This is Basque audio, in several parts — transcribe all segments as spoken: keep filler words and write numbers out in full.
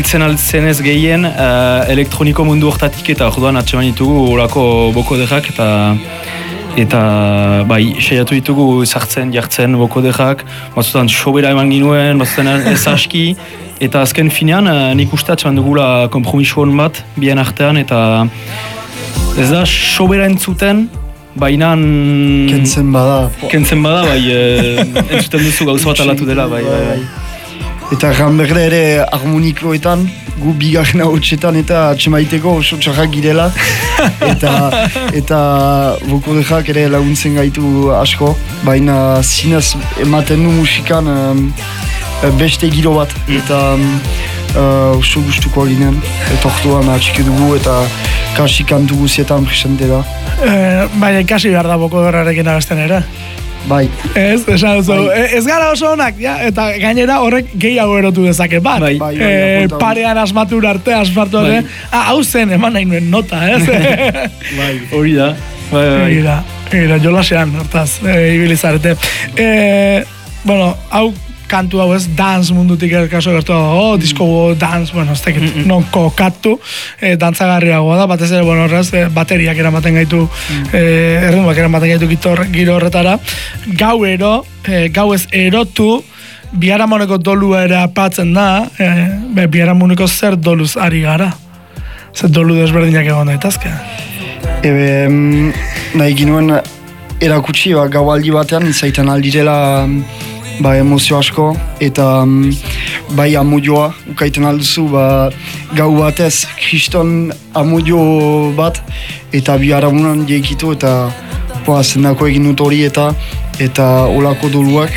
Zen altzen ez gehien uh, elektroniko mundu hortatik eta orduan atseman ditugu olako bokodejak eta eta bai, saiatu ditugu sartzen, jartzen bokodejak, batzutan sobera eman ginuen, batzutan ez aski, eta azken finean nik uste atseman dugula kompromiso hon bat, bien artean, eta ez da sobera entzuten, baina... Kentzen bada. Kentzen bada, bai, e, entzuten duzu gauza bat alatu dela, bai, bai, bai. Eta ganberde ere harmonikoetan, gu bigarren hautsetan eta atxemaiteko oso txarrak girela. eta eta bokodejak ere laguntzen gaitu asko, baina zinez ematen du musikan um, beste giro bat. Eta uh, oso gustuko ginen, eta orduan atxike dugu eta kasi kantu guzietan presente da. Eh, baina ikasi behar da bokoderrarekin abesten ere. Bai. Ez, esan duzu, bai. Ez gara oso onak, ja? Eta gainera horrek gehiago erotu dezake bat. Bai. Bai, e, parean asmatur arte, asmartu arte. Bai. Ah, hau zen, eman nahi nuen nota, ez? Bai, hori da. Bai, bai. Egira, egira, jolasean, hortaz, e, ibilizarete. E, bueno, hau kantu hau ez, dance mundutik kaso gertu da, oh, disco dance, bueno, ez tekit, mm -mm. non kokatu, e, dantzagarriagoa da, batez ere, bueno, horrez, e, bateriak eramaten gaitu, mm. e, erritmoak eramaten gaitu gitor, giro horretara, gau ero, e, gau ez erotu, biharamoneko dolua ere apatzen da, e, be, biharamoneko zer doluz ari gara? Zer dolu desberdinak egon daitazke? Ebe, nahi ginuen erakutsi, ba, gau aldi batean, izaiten aldirela, ba, emozio asko, eta um, bai amodioa, ukaiten alduzu, ba, gau batez, kriston amodio bat, eta bi haramunan jeikitu, eta ba, zendako egin dut hori, eta eta olako doluak.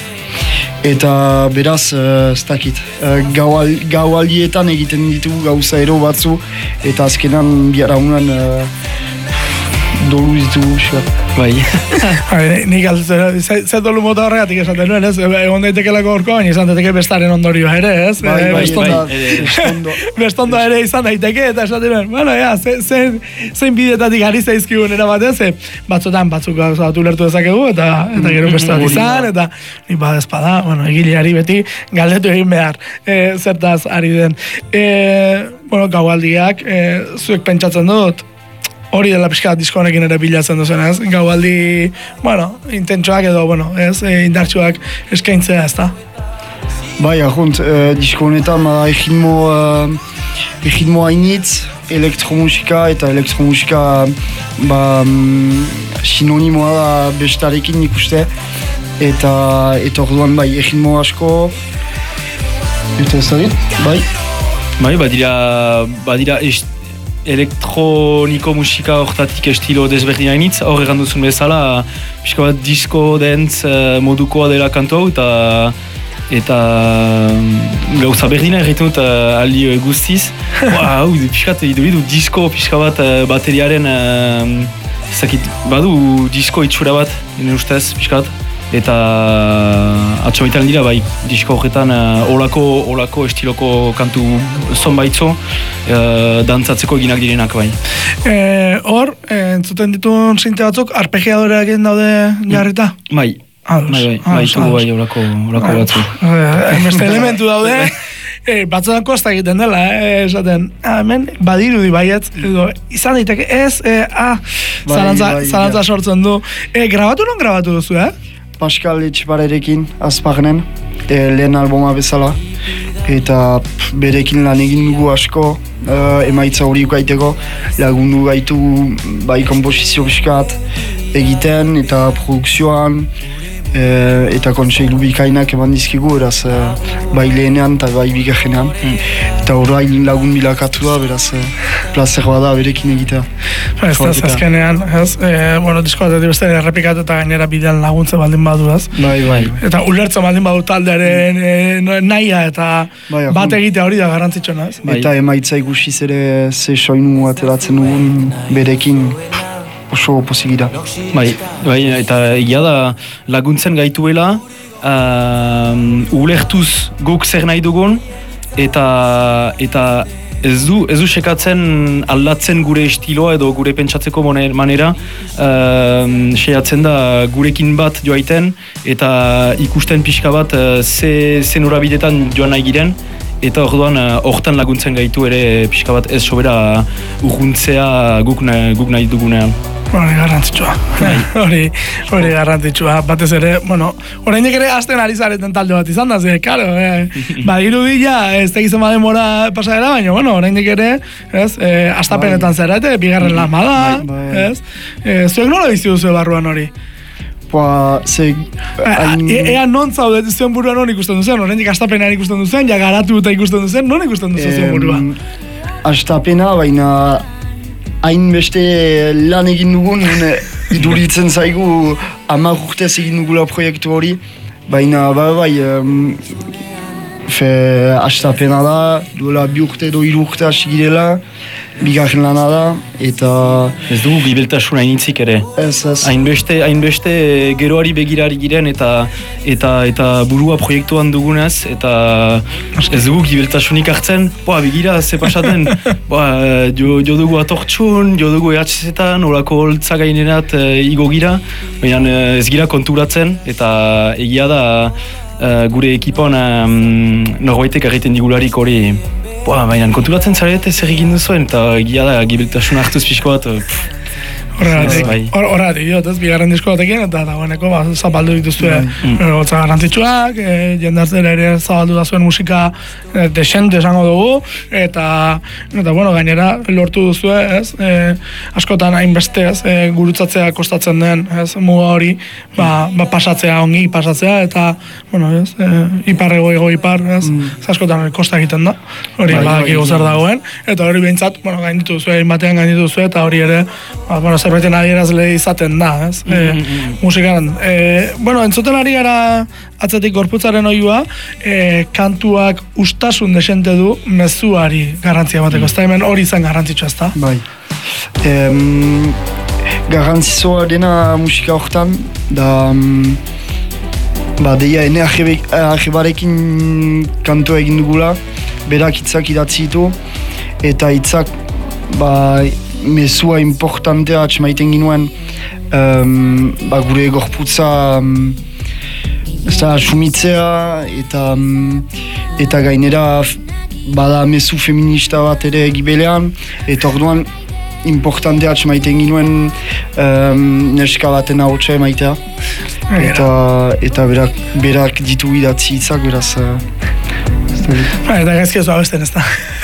Eta beraz, uh, ez dakit, uh, gau, al, gau aldietan egiten ditugu gauza ero batzu, eta azkenan bi haramunan uh, dolu ditugu, bai. Nik altzera, ze dolu mota horregatik esaten nuen, ez? Egon daitekelako horko, baina izan daiteke bestaren ondorioa ere, ez? Bai, bai, bestondo, bai. Bestondo ere izan daiteke, eta esaten nuen, bueno, ja, zein ze, bidetatik ari zaizkigun erabaten, ze batzutan batzuk gauzatu lertu dezakegu, eta eta gero bestat izan, eta nik badezpada, bueno, egileari beti galdetu egin behar, e, zertaz ari den. E, bueno, gaualdiak, e, zuek pentsatzen dut, hori dela pixka disko honekin ere bilatzen duzen, ez? Gaualdi, bueno, intentsuak edo, bueno, ez, e, indartsuak eskaintzea, ez da? Bai, ahunt, e, disko honetan, bada egitmo, e, egitmo hainitz, elektromusika, eta elektromusika, ba, mm, sinonimoa da bestarekin ikuste, eta, eta orduan, bai, egitmo asko, eta ez da dit, bai? Bai, badira, badira, est, elektroniko musika hortatik estilo desberdin hainitz, hor egan duzun bezala, pixka bat disko, dance modukoa dela kantu hau, eta eta gauza berdina egiten dut uh, aldi uh, guztiz. Hau, pixka bat iduridu disko, pixka bat uh, bateriaren, uh, ezakit, badu disko itxura bat, nire ustez, pixka bat. Eta atxabaitan dira, bai, disko horretan uh, olako, olako estiloko kantu zonbaitzo uh, dantzatzeko eginak direnak, bai. E, hor, entzuten dituen sinte batzuk, arpegiadoreak egin daude jarrita? Bai, Ados, bai, bai, bai, tugu bai, olako, olako batzuk. Beste elementu daude, e, batzutan kosta egiten dela, eh, esaten, ah, hemen badirudi baiet, edo, izan daiteke ez, e, ah, bai, zalantza, bai, zalantza ja. sortzen du. E, grabatu non grabatu duzu, eh? Pascal Etxeparerekin, Azpagnen, e, lehen albuma bezala, eta pff, berekin lan egin dugu asko, e, emaitza hori ukaiteko, lagundu gaitu bai komposizio biskat egiten, eta produkzioan, e, eta kontseilu bikainak eman dizkigu, eraz e, bai lehenean eta bai bigarrenean, mm. eta horrein lagun bilakatu da, beraz e, plazer bada berekin egitea. Ez da, azkenean, ez, e, bueno, disko bat beste errepikatu eta gainera bidean laguntze baldin badu, ez? Bai, bai. Eta ulertzen baldin badu taldearen e, nahia eta bai, bat egitea hori da garrantzitsuna, ez? Bai. Eta emaitza ikusiz ere ze soinu ateratzen dugun berekin oso pozigira. Bai, bai, eta egia da laguntzen gaituela, uh, ulertuz guk zer nahi dugun, eta eta ez du, ez du sekatzen aldatzen gure estiloa edo gure pentsatzeko manera, uh, seiatzen da gurekin bat joaiten, eta ikusten pixka bat uh, ze, ze norabidetan joan nahi giren, eta orduan hortan laguntzen gaitu ere pixka bat ez sobera urruntzea guk, guk nahi dugunean. Hori garrantzitsua, hori, hori garrantzitsua, batez ere, bueno, oraindik ere hasten ari zareten talde bat izan da, ze, karo, eh, ba, irudila, ez tegizen bademora pasadera, baina, bueno, oraindik ere, ez, eh, astapenetan zerate, bigarren lan bada, ez, eh, zuek nola bizi duzu barruan hori? Ba, ze... Ea non zaudet zuen buruan non ikusten duzen, oraindik astapenean ikusten duzen, ja garatu eta ikusten duzen, non ikusten duzen zuen buruan? Astapena, baina hainbeste lan egin dugun, iduritzen zaigu hamar urtez egin dugula proiektu hori, baina bai, bai, um, fe, astapena da, duela bi urte edo hiru urte hasi girela, bigarren lana da, eta... Ez dugu gibeltasun hainitzik ere. Ez, ez. Hainbeste, hainbeste geroari begirari giren eta eta eta burua proiektuan dugunez, eta ez dugu gibeltasunik hartzen, boa, begira, ze pasaten, boa, jo, jo dugu atortxun, jo dugu E H Z-etan, olako holtza gainerat e, igo gira, baina ez gira konturatzen, eta egia da e, gure ekipon um, norbaitek egiten digularik hori, boa, baina konturatzen zarete zer egin duzuen, eta egia da gibeltasun hartuz pixko bat, pff. Horregatik, horregatik, diot, ez, bigarren disko batekin, eta dagoeneko ba, zapaldu dituzue gotza garrantzitsuak, e, jendartzera ere zabaldu da zuen musika e, desente esango dugu, eta, eta bueno, gainera lortu duzue, ez, e, askotan hainbeste, ez, e, gurutzatzea kostatzen den, ez, muga hori, ba, ba pasatzea, ongi pasatzea, eta, bueno, ez, e, ipar ego ego ipar, ez, mm. askotan hori kosta egiten da, hori badaki zer dagoen, eta hori behintzat, bueno, gainditu duzue, batean gainditu duzue, eta hori ere, ba, bueno, zerbaiten adierazle izaten da, ez? Mm -hmm. e, musikaran. E, bueno, entzuten ari gara atzetik gorputzaren oiua, e, kantuak ustasun desente du mezuari garrantzia bateko. Ez da hemen hori izan garrantzitsua, ez da? Bai. Em, garrantzitsua dena musika hortan, da... Um, ba, deia, ene argibarekin kantua egin dugula, berak hitzak idatzi ditu, eta hitzak, ba, mesua importantea atxemaiten ginuen um, ba, gure gorputza um, sumitzea eta, um, eta gainera bada mesu feminista bat ere gibelean, eta orduan importantea atxemaiten ginuen um, neska baten ahotsa emaitea eta, eta berak, berak ditu idatzi hitzak, beraz uh, eta gaizki ez abesten ez da.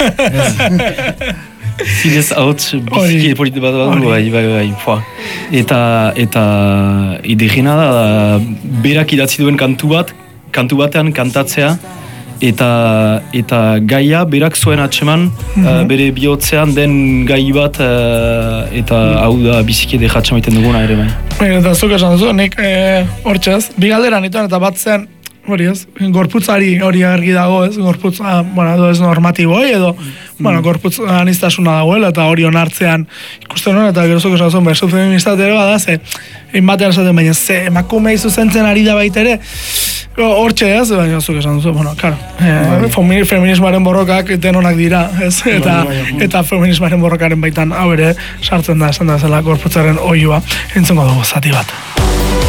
Zinez hauts biziki polite bat bat du, bai, bai, bai, eta, eta idegina da, berak idatzi duen kantu bat, kantu batean kantatzea, eta, eta gaia berak zuen atseman, mm -hmm. uh, bere bihotzean den gai bat, uh, eta mm. hau da biziki dejatxe maiten duguna ere, bai. Eta zuk esan duzu, nik e, hortxez, bi galdera nituen eta bat zen, hori ez, gorputzari hori argi dago, ez, gorputza, bueno, edo ez normatiboi, edo, mm. bueno, gorputz aniztasuna dagoela, eta hori onartzean ikusten hori, eta gerozok esan zuen, berzu feministat ere bada, ze, egin batean esaten, baina, ze, emakumei zuzentzen ari da baitere, hortxe ez, baina zuk esan duzu, bueno, karo, e, feminismoaren borrokak denonak dira, ez, eta, eta feminismoaren borrokaren baitan, hau ere, sartzen da, esan da, zela, gorputzaren oiua, entzungo dugu, zati bat.